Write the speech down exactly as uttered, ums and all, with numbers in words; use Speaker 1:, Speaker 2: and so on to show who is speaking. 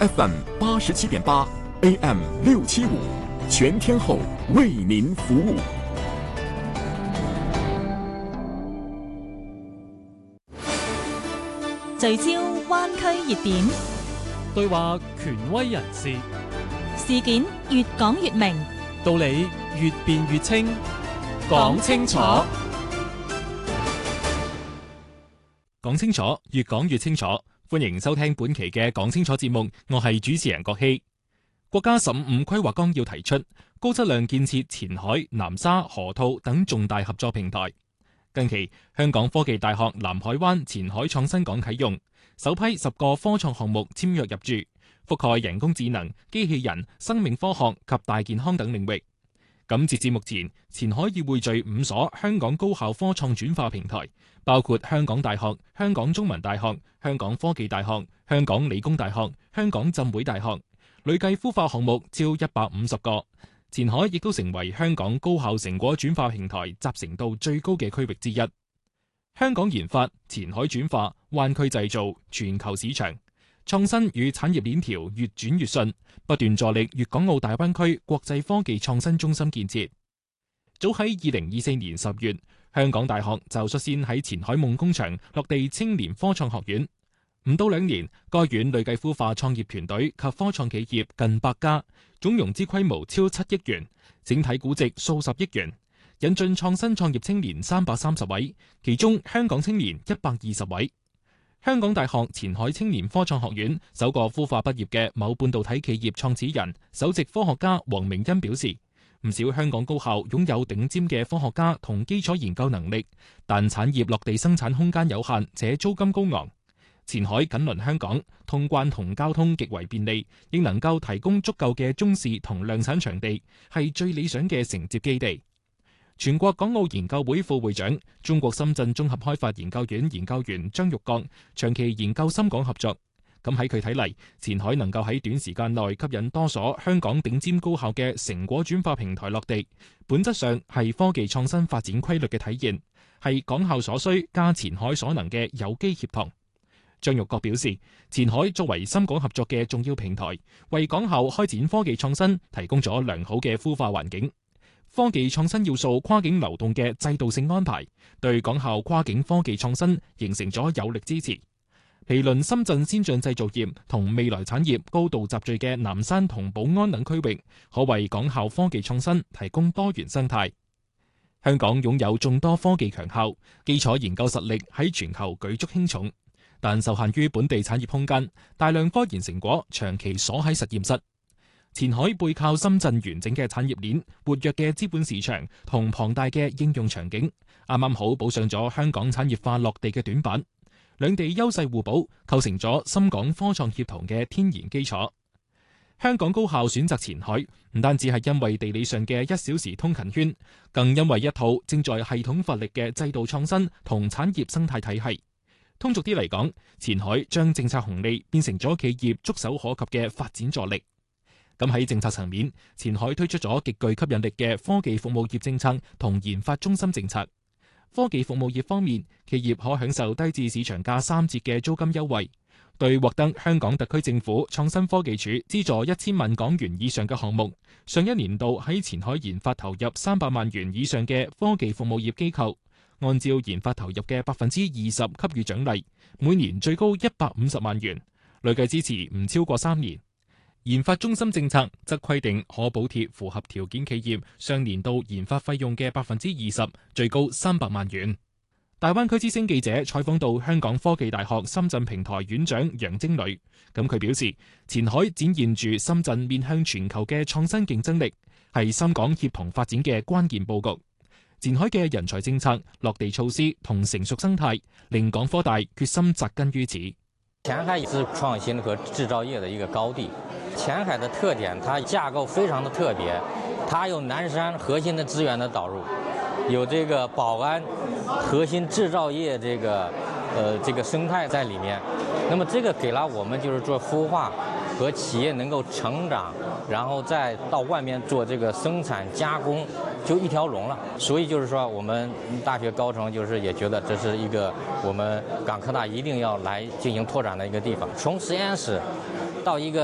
Speaker 1: F M 八十七点八 A M 六七五，全天候为您服务。
Speaker 2: 聚焦灣區熱點，
Speaker 3: 對話權威人士，
Speaker 2: 事件越講越明，
Speaker 3: 道理越辯越清，講清楚，講清楚，越講越清楚。歡迎收聽本期嘅講清楚節目，我係主持人郭希。國家十五五規劃綱要提出高質量建設前海、南沙、河套等重大合作平台。近期，香港科技大學南海灣前海創新港啟用，首批十個科創項目簽約入駐，覆蓋人工智能、機器人、生命科學及大健康等領域。咁截至目前，前海已匯聚五所香港高校科創轉化平台，包括香港大學、香港中文大學、香港科技大學、香港理工大學、香港浸會大學，累計孵化項目超一百五十個。前海亦都成為香港高校成果轉化平台集成度最高嘅區域之一。香港研發、前海轉化、灣區製造、全球市場、創新與產業鏈條越轉越順，不斷助力粵港澳大灣區國際科技創新中心建設。早喺二零二四年十月，香港大學就率先喺前海夢工場落地青年科創學院。唔到兩年，該院累計孵化創業團隊及科創企業近百家，總融資規模超七億元，整體估值數十億元，引進創新創業青年三百三十位，其中香港青年一百二十位。香港大學前海青年科創學院首個孵化畢業嘅某半導體企業創始人、首席科學家黃明恩表示，唔少香港高校擁有頂尖嘅科學家同基礎研究能力，但產業落地生產空間有限，且租金高昂。前海緊鄰香港，通關同交通極為便利，亦能夠提供足夠嘅中試同量產場地，係最理想嘅承接基地。全國港澳研究會副會長、中國深圳綜合開發研究院研究員張玉剛長期研究深港合作。咁喺佢睇嚟，前海能夠喺短時間內吸引多所香港頂尖高校嘅成果轉化平台落地，本質上係科技創新發展規律嘅體現，係港校所需加前海所能嘅有機協同。張玉國表示，前海作為深港合作嘅重要平台，為港校開展科技創新提供咗良好嘅孵化環境。科技創新要素跨境流動嘅制度性安排，對港校跨境科技創新形成咗有力支持。毗鄰深圳先進製造業同未來產業高度集聚嘅南山同寶安等區域，可為港校科技創新提供多元生態。香港擁有眾多科技強校，基礎研究實力喺全球舉足輕重。但受限於本地產業空間，大量科研成果長期鎖喺實驗室。前海背靠深圳完整嘅產業鏈、活躍嘅資本市場同龐大嘅應用場景，啱啱好補上咗香港產業化落地嘅短板。兩地優勢互補，構成咗深港科創協同嘅天然基礎。香港高校選擇前海，唔單止係因為地理上嘅一小時通勤圈，更因為一套正在系統發力嘅制度創新同產業生態體系。通俗啲嚟講，前海將政策紅利變成咗企業觸手可及嘅發展助力。咁喺政策層面，前海推出咗極具吸引力嘅科技服務業政策同研發中心政策。科技服務業方面，企業可享受低至市場價三折嘅租金優惠。對獲得香港特區政府創新科技署資助一千萬港元以上嘅項目，上一年度喺前海研發投入三百萬元以上嘅科技服務業機構，按照研發投入嘅百分之二十給予獎勵，每年最高一百五十萬元，累計支持唔超過三年。研發中心政策則規定可補貼符合條件企業上年度研發費用嘅百分之二十，最高三百萬元。大灣區之聲記者採訪到香港科技大學深圳平台院長楊晶女，咁佢表示，前海展現住深圳面向全球嘅創新競爭力，係深港協同發展嘅關鍵佈局。前海嘅人才政策、落地措施同成熟生態，令港科大決心扎根於此。
Speaker 4: 前海是創新和製造業的一個高地。前海的特點，它架構非常的特別，它有南山核心的資源的導入，有這個寶安核心製造業這個呃這個生態在裡面。那麼這個給了我們就是做孵化和企業能夠成長，然後再到外面做這個生產加工，就一條龍了。所以就是說，我們大學高層就是也覺得這是一個我們港科大一定要來進行拓展的一個地方，從實驗室到一個